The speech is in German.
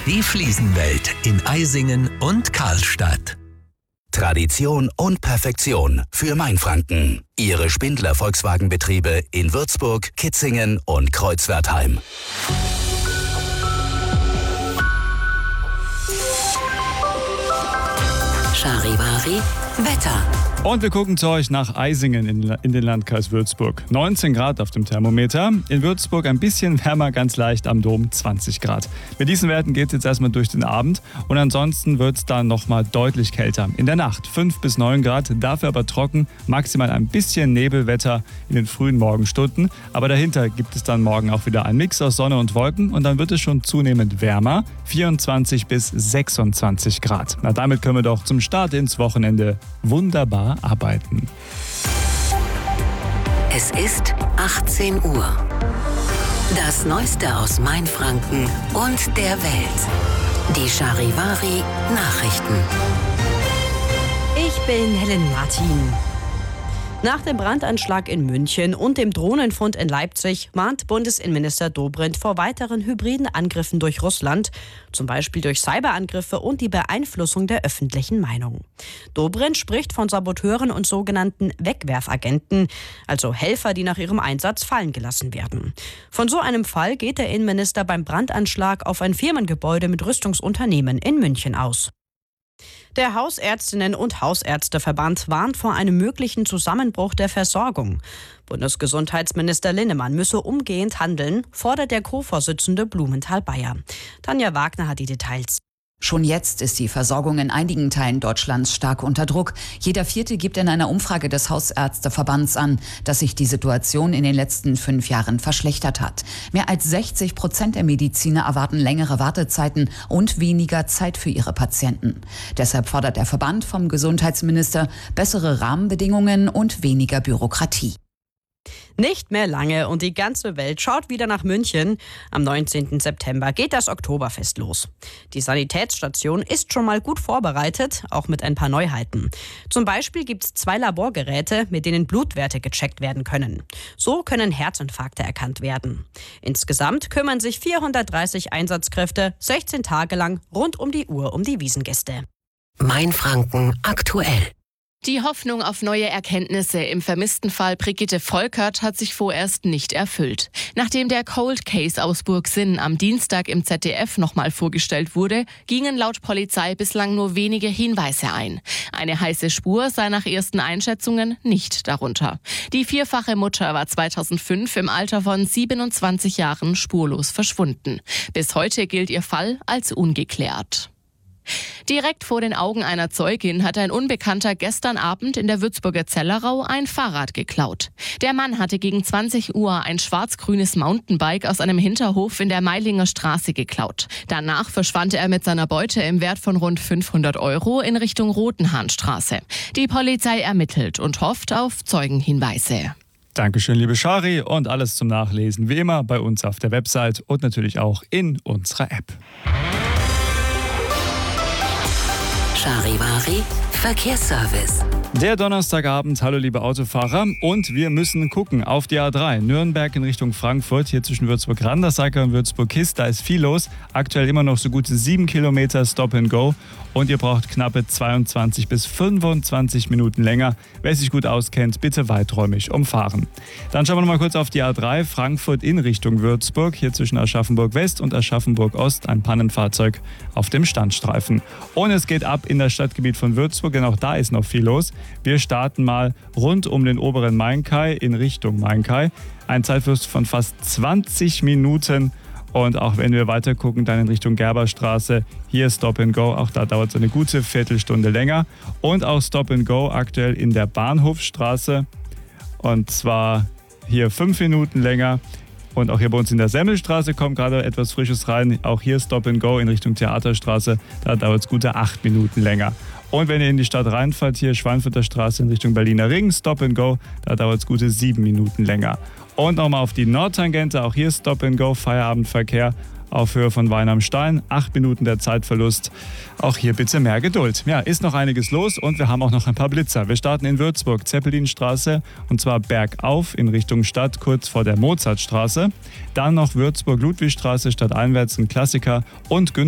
Die Fliesenwelt in Eisingen und Karlstadt. Tradition und Perfektion für Mainfranken. Ihre Spindler Volkswagenbetriebe in Würzburg, Kitzingen und Kreuzwertheim. Charivari Wetter. Und wir gucken zu euch nach Eisingen in den Landkreis Würzburg. 19 Grad auf dem Thermometer. In Würzburg ein bisschen wärmer, ganz leicht am Dom 20 Grad. Mit diesen Werten geht es jetzt erstmal durch den Abend. Und ansonsten wird es dann nochmal deutlich kälter. In der Nacht 5 bis 9 Grad, dafür aber trocken. Maximal ein bisschen Nebelwetter in den frühen Morgenstunden. Aber dahinter gibt es dann morgen auch wieder einen Mix aus Sonne und Wolken. Und dann wird es schon zunehmend wärmer. 24 bis 26 Grad. Na, damit können wir doch zum Start ins Wochenende wunderbar arbeiten. Es ist 18 Uhr. Das Neueste aus Mainfranken und der Welt. Die Charivari Nachrichten. Ich bin Helen Martin. Nach dem Brandanschlag in München und dem Drohnenfund in Leipzig mahnt Bundesinnenminister Dobrindt vor weiteren hybriden Angriffen durch Russland, zum Beispiel durch Cyberangriffe und die Beeinflussung der öffentlichen Meinung. Dobrindt spricht von Saboteuren und sogenannten Wegwerfagenten, also Helfer, die nach ihrem Einsatz fallen gelassen werden. Von so einem Fall geht der Innenminister beim Brandanschlag auf ein Firmengebäude mit Rüstungsunternehmen in München aus. Der Hausärztinnen- und Hausärzteverband warnt vor einem möglichen Zusammenbruch der Versorgung. Bundesgesundheitsminister Linnemann müsse umgehend handeln, fordert der Co-Vorsitzende Blumenthal-Bayer. Tanja Wagner hat die Details. Schon jetzt ist die Versorgung in einigen Teilen Deutschlands stark unter Druck. Jeder Vierte gibt in einer Umfrage des Hausärzteverbands an, dass sich die Situation in den letzten 5 Jahren verschlechtert hat. Mehr als 60% der Mediziner erwarten längere Wartezeiten und weniger Zeit für ihre Patienten. Deshalb fordert der Verband vom Gesundheitsminister bessere Rahmenbedingungen und weniger Bürokratie. Nicht mehr lange und die ganze Welt schaut wieder nach München. Am 19. September geht das Oktoberfest los. Die Sanitätsstation ist schon mal gut vorbereitet, auch mit ein paar Neuheiten. Zum Beispiel gibt es 2 Laborgeräte, mit denen Blutwerte gecheckt werden können. So können Herzinfarkte erkannt werden. Insgesamt kümmern sich 430 Einsatzkräfte 16 Tage lang rund um die Uhr um die Wiesngäste. Mainfranken aktuell. Die Hoffnung auf neue Erkenntnisse im vermissten Fall Brigitte Volkert hat sich vorerst nicht erfüllt. Nachdem der Cold Case aus Burgsinn am Dienstag im ZDF nochmal vorgestellt wurde, gingen laut Polizei bislang nur wenige Hinweise ein. Eine heiße Spur sei nach ersten Einschätzungen nicht darunter. Die 4-fache Mutter war 2005 im Alter von 27 Jahren spurlos verschwunden. Bis heute gilt ihr Fall als ungeklärt. Direkt vor den Augen einer Zeugin hat ein Unbekannter gestern Abend in der Würzburger Zellerau ein Fahrrad geklaut. Der Mann hatte gegen 20 Uhr ein schwarz-grünes Mountainbike aus einem Hinterhof in der Meilinger Straße geklaut. Danach verschwand er mit seiner Beute im Wert von rund 500 € in Richtung Rotenhahnstraße. Die Polizei ermittelt und hofft auf Zeugenhinweise. Dankeschön, liebe Chari, und alles zum Nachlesen wie immer bei uns auf der Website und natürlich auch in unserer App. Charivari Verkehrsservice. Der Donnerstagabend, hallo liebe Autofahrer, und wir müssen gucken auf die A3, Nürnberg in Richtung Frankfurt, hier zwischen Würzburg-Randersacker und Würzburg-Kist, da ist viel los, aktuell immer noch so gute 7 Kilometer Stop and Go und ihr braucht knappe 22 bis 25 Minuten länger. Wer sich gut auskennt, bitte weiträumig umfahren. Dann schauen wir noch mal kurz auf die A3, Frankfurt in Richtung Würzburg, hier zwischen Aschaffenburg West und Aschaffenburg Ost, ein Pannenfahrzeug auf dem Standstreifen. Und es geht ab in das Stadtgebiet von Würzburg, denn auch da ist noch viel los. Wir starten mal rund um den oberen Mainkai in Richtung Mainkai. Ein Zeitverlust von fast 20 Minuten. Und auch wenn wir weiter gucken, dann in Richtung Gerberstraße, hier Stop and Go, auch da dauert es eine gute Viertelstunde länger. Und auch Stop and Go aktuell in der Bahnhofstraße, und zwar hier 5 Minuten länger. Und auch hier bei uns in der Semmelstraße kommt gerade etwas Frisches rein. Auch hier Stop and Go in Richtung Theaterstraße, da dauert es gute 8 Minuten länger. Und wenn ihr in die Stadt reinfahrt, hier Schweinfurter Straße in Richtung Berliner Ring, Stop and Go, da dauert es gute 7 Minuten länger. Und nochmal auf die Nordtangente, auch hier Stop and Go, Feierabendverkehr auf Höhe von Wein am Stein, 8 Minuten der Zeitverlust. Auch hier bitte mehr Geduld. Ja, ist noch einiges los und wir haben auch noch ein paar Blitzer. Wir starten in Würzburg, Zeppelinstraße, und zwar bergauf in Richtung Stadt, kurz vor der Mozartstraße. Dann noch Würzburg-Ludwigstraße, stadteinwärts ein Klassiker, und